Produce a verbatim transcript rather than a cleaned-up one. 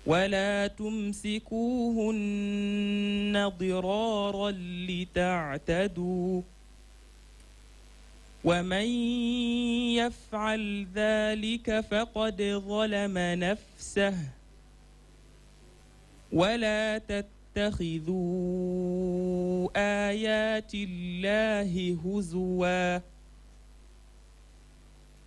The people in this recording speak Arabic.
ولا تمسكوهن ضرارا لتعتدوا ومن يفعل ذلك فقد ظلم نفسه ولا تتخذوا آيات الله هزوا